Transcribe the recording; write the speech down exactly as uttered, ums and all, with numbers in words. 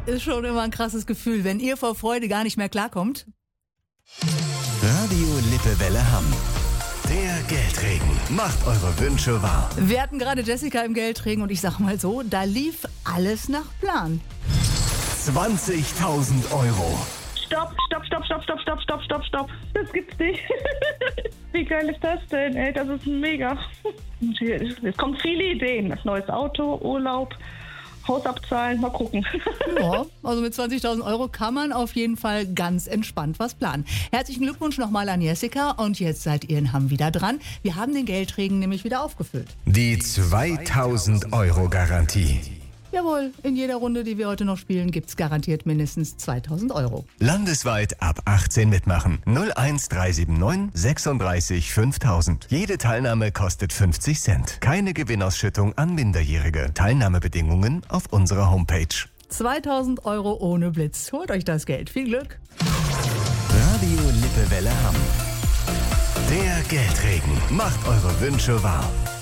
Ist schon immer ein krasses Gefühl, wenn ihr vor Freude gar nicht mehr klarkommt. Radio Lippewelle Hamm. Der Geldregen macht eure Wünsche wahr. Wir hatten gerade Jessica im Geldregen und ich sag mal so, da lief alles nach Plan. zwanzigtausend Euro. Stopp, stopp, stopp, stopp, stopp, stopp, stopp, stopp, stopp. Das gibt's nicht. Wie geil ist das denn, ey? Das ist mega. Es kommen viele Ideen. Das neues Auto, Urlaub, Haus abzahlen, mal gucken. Ja, also mit zwanzigtausend Euro kann man auf jeden Fall ganz entspannt was planen. Herzlichen Glückwunsch nochmal an Jessica und jetzt seid ihr in Hamm wieder dran. Wir haben den Geldregen nämlich wieder aufgefüllt. Die zweitausend Euro Garantie. Jawohl, in jeder Runde, die wir heute noch spielen, gibt's garantiert mindestens zweitausend Euro. Landesweit ab achtzehn mitmachen. null eins drei sieben neun sechsunddreißig fünftausend. Jede Teilnahme kostet fünfzig Cent. Keine Gewinnausschüttung an Minderjährige. Teilnahmebedingungen auf unserer Homepage. zweitausend Euro ohne Blitz. Holt euch das Geld. Viel Glück. Radio Lippewelle Hamm. Der Geldregen macht eure Wünsche wahr.